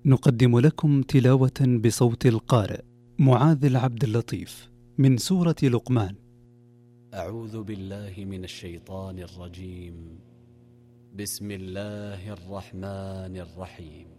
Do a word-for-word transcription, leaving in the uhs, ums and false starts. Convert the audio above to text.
نقدم لكم تلاوة بصوت القارئ معاذ العبد اللطيف من سورة لقمان. أعوذ بالله من الشيطان الرجيم. بسم الله الرحمن الرحيم.